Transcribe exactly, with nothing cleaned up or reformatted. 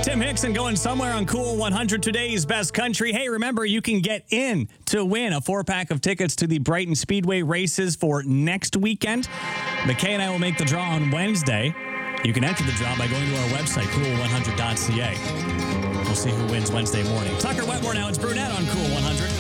Tim Hickson going somewhere on Cool one hundred, today's best country. Hey, remember, you can get in to win a four-pack of tickets to the Brighton Speedway races for next weekend. McKay and I will make the draw on Wednesday. You can enter the draw by going to our website, cool one hundred dot c a. We'll see who wins Wednesday morning. Tucker Wetmore now. It's Brunette on Cool one hundred.